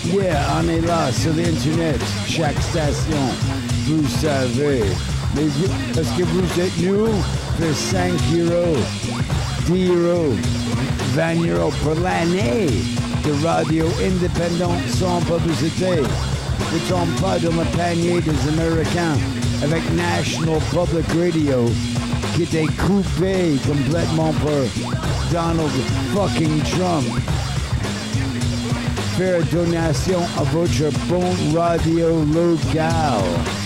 Yeah, on est là sur l'Internet, chaque station, vous savez. Mais est-ce que vous êtes nous pour 5 euros, 10 euros, 20 euros pour l'année de radio indépendante sans publicité? Ne tombe pas dans le panier des Américains avec National Public Radio qui était coupé complètement par Donald fucking Trump. Faire donation à votre bon radio local.